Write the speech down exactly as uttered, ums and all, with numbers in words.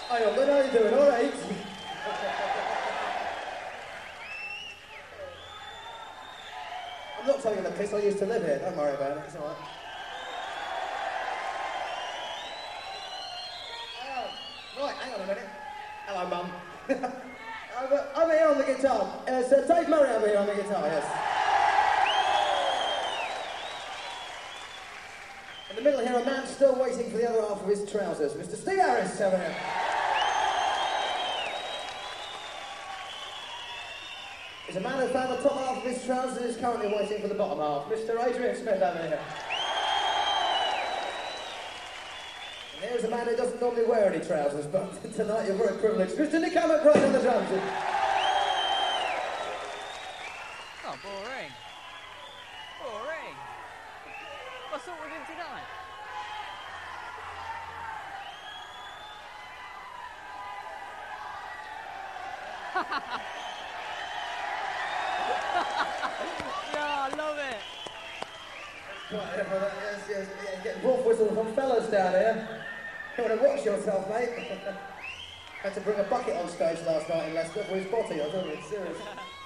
Hi, Young, how are you doing? All right? I'm not telling you the piss, I used to live here. Don't worry about it, it's all right. Oh, right, hang on a minute. Hello, Mum. I'm, uh, I'm here on the guitar. Uh, Sir Dave Murray over here on the guitar, yes. In the middle here, a man still waiting for the other half of his trousers. Mister Steve Harris over here. There's a man who found the top half of his trousers and is currently waiting for the bottom half. Mister Adrian Smith over here. And here's a man who doesn't normally wear any trousers, but tonight you're very privileged. Mister Nick Hammett right on the drums. Oh, boring. Boring. What's up with him tonight? Yeah, I love it. Right, yes, yes, yeah, getting wolf whistles from fellas down here. You want to watch yourself, mate. Had to bring a bucket on stage last night in Leicester for his body, I don't know, it's serious.